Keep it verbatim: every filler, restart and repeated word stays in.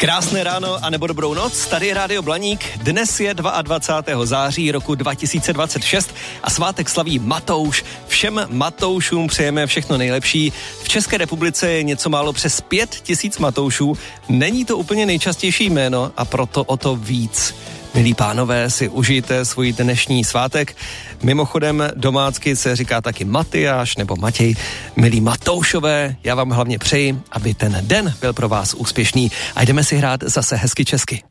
Krásné ráno a nebo dobrou noc, tady je Rádio Blaník. Dnes je dvacátého druhého září roku dva tisíce dvacet šest a svátek slaví Matouš. Všem Matoušům přejeme všechno nejlepší. V České republice je něco málo přes pět tisíc Matoušů. Není to úplně nejčastější jméno a proto o to víc. Milí pánové, si užijte svůj dnešní svátek. Mimochodem domácky se říká taky Matyáš nebo Matěj. Milí Matoušové, já vám hlavně přeji, aby ten den byl pro vás úspěšný. A jdeme si hrát zase hezky česky.